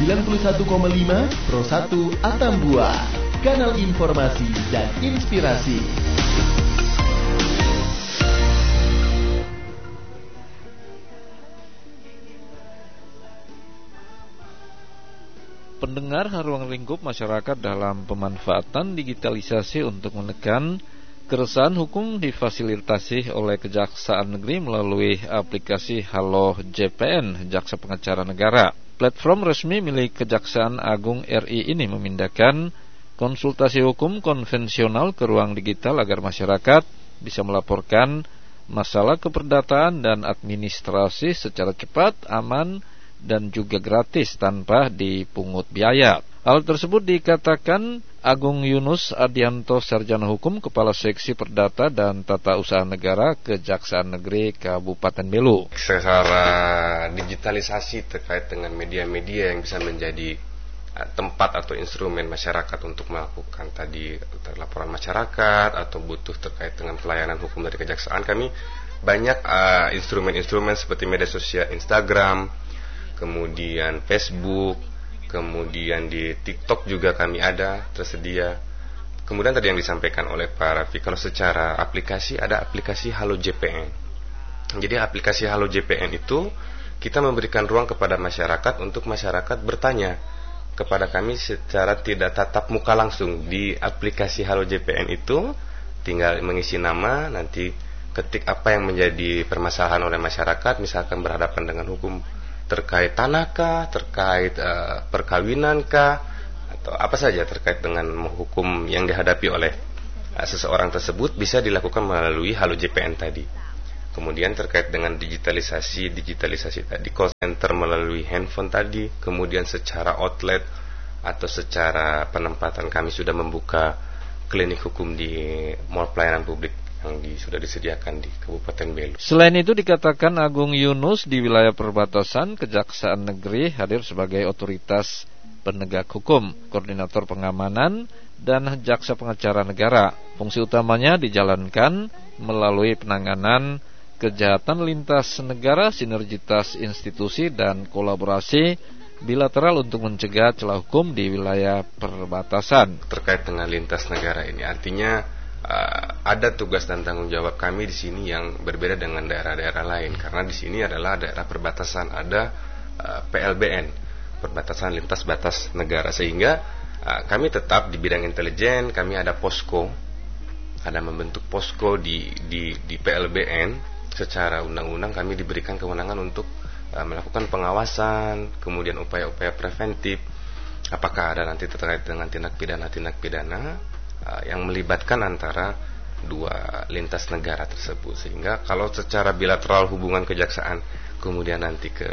91,5 Pro 1 Atambua, kanal informasi dan inspirasi. Pendengar ruang lingkup masyarakat dalam pemanfaatan digitalisasi untuk menekan keresahan hukum difasilitasi oleh Kejaksaan Negeri melalui aplikasi Halo JPN, Jaksa Pengacara Negara. Platform resmi milik Kejaksaan Agung RI ini memindahkan konsultasi hukum konvensional ke ruang digital agar masyarakat bisa melaporkan masalah keperdataan dan administrasi secara cepat, aman, dan juga gratis tanpa dipungut biaya. Hal tersebut dikatakan Agung Yunus Adianto, Sarjana Hukum, Kepala Seksi Perdata dan Tata Usaha Negara Kejaksaan Negeri Kabupaten Belu. Secara digitalisasi terkait dengan media-media yang bisa menjadi tempat atau instrumen masyarakat untuk melakukan tadi laporan masyarakat atau butuh terkait dengan pelayanan hukum dari kejaksaan, kami banyak instrumen-instrumen seperti media sosial Instagram, kemudian Facebook, kemudian di TikTok juga kami ada tersedia. Kemudian tadi yang disampaikan oleh Pak Raffi, kalau secara aplikasi ada aplikasi Halo JPN. Jadi aplikasi Halo JPN itu kita memberikan ruang kepada masyarakat untuk masyarakat bertanya kepada kami secara tidak tatap muka langsung. Di aplikasi Halo JPN itu tinggal mengisi nama, nanti ketik apa yang menjadi permasalahan oleh masyarakat, misalkan berhadapan dengan hukum terkait tanahkah, terkait perkawinankah, atau apa saja terkait dengan hukum yang dihadapi oleh seseorang tersebut bisa dilakukan melalui Halo JPN tadi. Kemudian terkait dengan digitalisasi tadi, call center melalui handphone tadi, kemudian secara outlet atau secara penempatan kami sudah membuka klinik hukum di mall pelayanan publik yang sudah disediakan di Kabupaten Belu. Selain itu dikatakan Agung Yunus di wilayah perbatasan Kejaksaan Negeri hadir sebagai otoritas penegak hukum, koordinator pengamanan, dan jaksa pengacara negara. Fungsi utamanya dijalankan melalui penanganan kejahatan lintas negara, sinergitas institusi, dan kolaborasi bilateral untuk mencegah celah hukum di wilayah perbatasan. Terkait dengan lintas negara ini artinya ada tugas dan tanggung jawab kami di sini yang berbeda dengan daerah-daerah lain, karena di sini adalah daerah perbatasan, ada PLBN, perbatasan lintas batas negara, sehingga kami tetap di bidang intelijen, kami ada posko, ada membentuk posko di PLBN. Secara undang-undang kami diberikan kewenangan untuk melakukan pengawasan, kemudian upaya-upaya preventif, apakah ada nanti terkait dengan tindak pidana yang melibatkan antara dua lintas negara tersebut, sehingga kalau secara bilateral hubungan kejaksaan kemudian nanti ke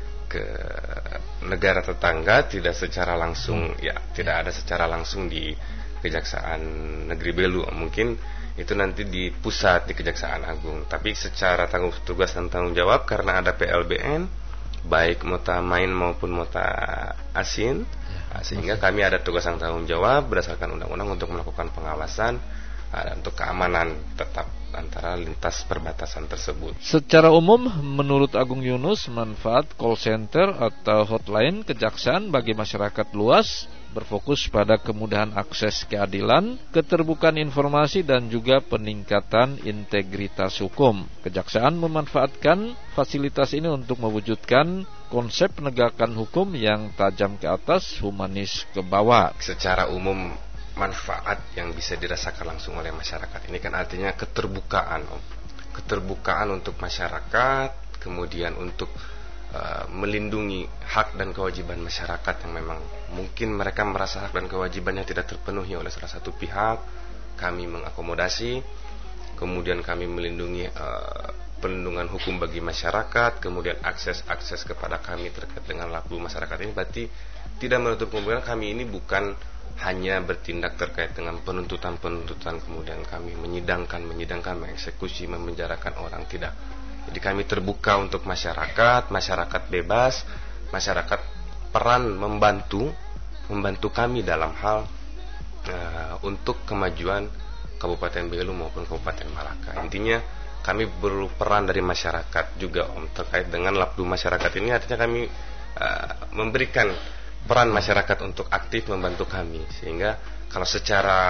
negara tetangga tidak secara langsung, tidak ada secara langsung di Kejaksaan Negeri Belu, mungkin itu nanti di pusat di Kejaksaan Agung, tapi secara tugas dan tanggung jawab karena ada PLBN baik mota main maupun mota asin, sehingga kami ada tugas dan tanggung jawab berdasarkan undang-undang untuk melakukan pengawasan untuk keamanan tetap antara lintas perbatasan tersebut. Secara umum, menurut Agung Yunus, manfaat call center atau hotline kejaksaan bagi masyarakat luas berfokus pada kemudahan akses keadilan, keterbukaan informasi, dan juga peningkatan integritas hukum. Kejaksaan memanfaatkan fasilitas ini untuk mewujudkan konsep penegakan hukum yang tajam ke atas, humanis ke bawah. Secara umum, manfaat yang bisa dirasakan langsung oleh masyarakat ini kan artinya keterbukaan untuk masyarakat, kemudian untuk melindungi hak dan kewajiban masyarakat yang memang mungkin mereka merasa hak dan kewajibannya tidak terpenuhi oleh salah satu pihak, kami mengakomodasi, kemudian kami melindungi perlindungan hukum bagi masyarakat, kemudian akses kepada kami terkait dengan laku masyarakat ini, berarti tidak menutup kemungkinan kami ini bukan hanya bertindak terkait dengan penuntutan, kemudian kami menyidangkan, mengeksekusi, memenjarakan orang, tidak. Jadi kami terbuka untuk masyarakat bebas, masyarakat peran membantu kami dalam hal untuk kemajuan Kabupaten Belu maupun Kabupaten Malaka. Intinya kami berperan dari masyarakat juga terkait dengan labdu masyarakat ini, artinya kami memberikan peran masyarakat untuk aktif membantu kami, sehingga kalau secara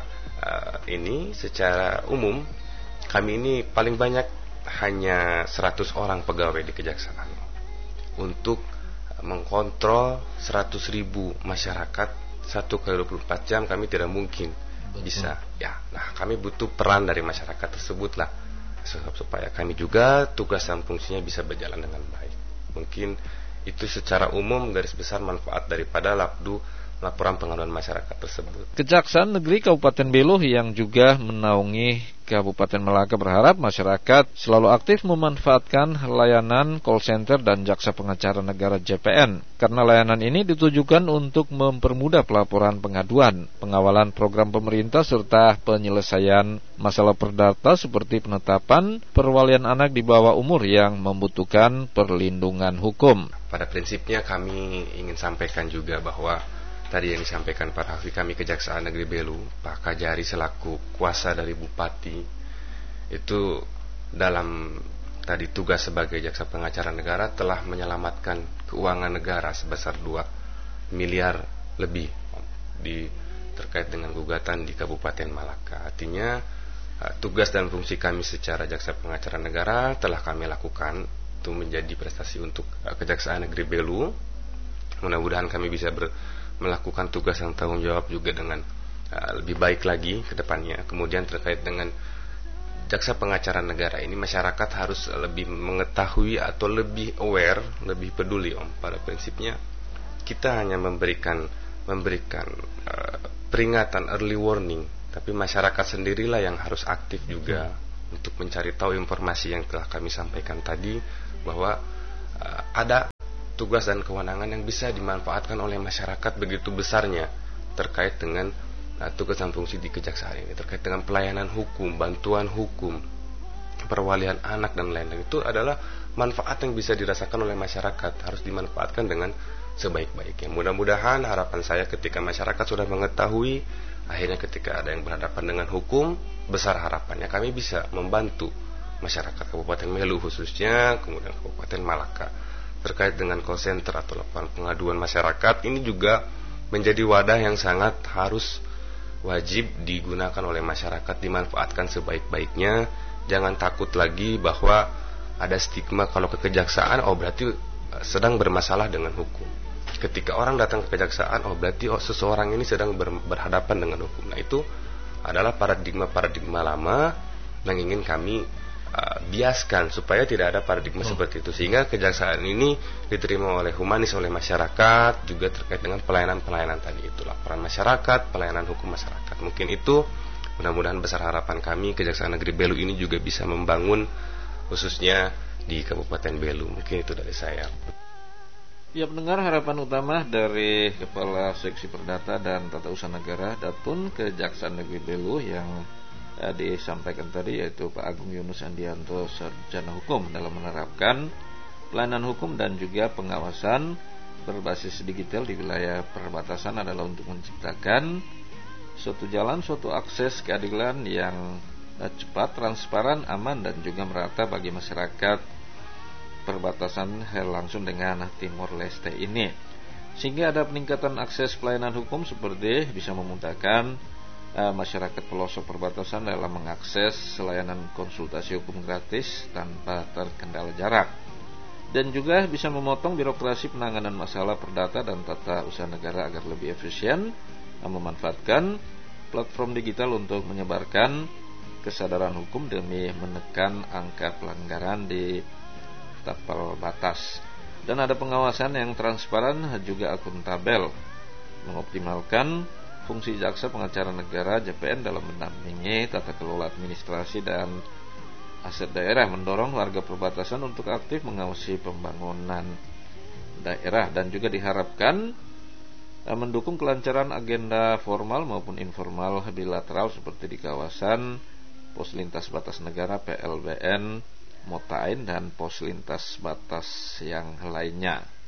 secara umum kami ini paling banyak hanya 100 orang pegawai di kejaksaan untuk mengkontrol 100.000 masyarakat 1 kali 24 jam. Kami tidak mungkin bisa ya. Nah, kami butuh peran dari masyarakat tersebut lah, supaya kami juga tugas dan fungsinya bisa berjalan dengan baik. Mungkin itu secara umum garis besar manfaat daripada laporan pengaduan masyarakat tersebut. Kejaksaan Negeri Kabupaten Belu yang juga menaungi Kabupaten Malaka berharap masyarakat selalu aktif memanfaatkan layanan call center dan jaksa pengacara negara JPN, karena layanan ini ditujukan untuk mempermudah pelaporan pengaduan, pengawalan program pemerintah, serta penyelesaian masalah perdata seperti penetapan perwalian anak di bawah umur yang membutuhkan perlindungan hukum. Pada prinsipnya kami ingin sampaikan juga bahwa tadi yang disampaikan Pak Hafi, kami Kejaksaan Negeri Belu, Pak Kajari selaku kuasa dari Bupati, itu dalam tadi tugas sebagai jaksa pengacara negara telah menyelamatkan keuangan negara sebesar 2 miliar lebih terkait dengan gugatan di Kabupaten Malaka. Artinya tugas dan fungsi kami secara jaksa pengacara negara telah kami lakukan, itu menjadi prestasi untuk Kejaksaan Negeri Belu. Mudah-mudahan kami bisa melakukan tugas dan tanggung jawab juga dengan lebih baik lagi ke depannya. Kemudian terkait dengan jaksa pengacara negara ini, masyarakat harus lebih mengetahui atau lebih aware, lebih peduli pada prinsipnya kita hanya memberikan peringatan, early warning, tapi masyarakat sendirilah yang harus aktif juga untuk mencari tahu informasi yang telah kami sampaikan tadi, bahwa ada tugas dan kewenangan yang bisa dimanfaatkan oleh masyarakat begitu besarnya terkait dengan tugas dan fungsi di kejaksaan ini, terkait dengan pelayanan hukum, bantuan hukum, perwalian anak dan lain-lain. Itu adalah manfaat yang bisa dirasakan oleh masyarakat, harus dimanfaatkan dengan sebaik-baiknya. Mudah-mudahan harapan saya ketika masyarakat sudah mengetahui, akhirnya ketika ada yang berhadapan dengan hukum, besar harapannya kami bisa membantu masyarakat Kabupaten Belu khususnya, kemudian Kabupaten Malaka. Terkait dengan call center atau laporan pengaduan masyarakat, ini juga menjadi wadah yang sangat harus wajib digunakan oleh masyarakat, dimanfaatkan sebaik-baiknya. Jangan takut lagi bahwa ada stigma kalau ke kejaksaan, berarti sedang bermasalah dengan hukum. Ketika orang datang ke kejaksaan, berarti seseorang ini sedang berhadapan dengan hukum. Nah, itu adalah paradigma lama yang ingin kami biaskan supaya tidak ada paradigma seperti itu, sehingga kejaksaan ini diterima oleh humanis, oleh masyarakat, juga terkait dengan pelayanan tadi itu, laporan masyarakat, pelayanan hukum masyarakat. Mungkin itu, mudah-mudahan besar harapan kami Kejaksaan Negeri Belu ini juga bisa membangun khususnya di Kabupaten Belu. Mungkin itu dari saya. Ya, pendengar, harapan utama dari Kepala Seksi Perdata dan Tata Usaha Negara Datun Kejaksaan Negeri Belu yang disampaikan tadi, yaitu Pak Agung Yunus Andianto, Sarjana Hukum, dalam menerapkan pelayanan hukum dan juga pengawasan berbasis digital di wilayah perbatasan adalah untuk menciptakan suatu jalan, suatu akses keadilan yang cepat, transparan, aman, dan juga merata bagi masyarakat perbatasan langsung dengan Timor Leste ini, sehingga ada peningkatan akses pelayanan hukum seperti bisa memudahkan masyarakat pelosok perbatasan dalam mengakses layanan konsultasi hukum gratis tanpa terkendala jarak, dan juga bisa memotong birokrasi penanganan masalah perdata dan tata usaha negara agar lebih efisien, memanfaatkan platform digital untuk menyebarkan kesadaran hukum demi menekan angka pelanggaran di tapal batas, dan ada pengawasan yang transparan juga akuntabel, mengoptimalkan fungsi jaksa pengacara negara JPN dalam mendampingi tata kelola administrasi dan aset daerah, mendorong warga perbatasan untuk aktif mengawasi pembangunan daerah, dan juga diharapkan mendukung kelancaran agenda formal maupun informal bilateral seperti di kawasan pos lintas batas negara PLBN Motain dan pos lintas batas yang lainnya.